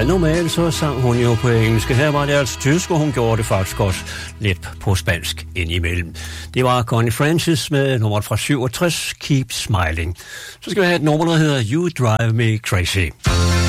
normalt så sang hun jo på engelsk. Her var det altså tysk, og hun gjorde det faktisk også lidt på spansk indimellem. Det var Connie Francis med nummeret fra 67, Keep Smiling. Så skal vi have et nummer, der hedder You Drive Me Crazy.